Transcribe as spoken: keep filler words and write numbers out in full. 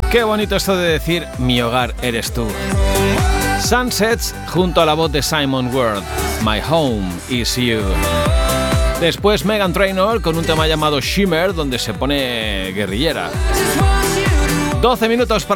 Qué bonito esto de decir mi hogar eres tú. Sunsets junto a la voz de Simon Ward, My Home Is You. Después Meghan Trainor con un tema llamado Shimmer, donde se pone guerrillera. doce minutos para